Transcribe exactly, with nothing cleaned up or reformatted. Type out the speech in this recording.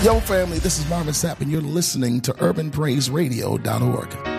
Yo, family, this is Marvin Sapp, and you're listening to urban praise radio dot org.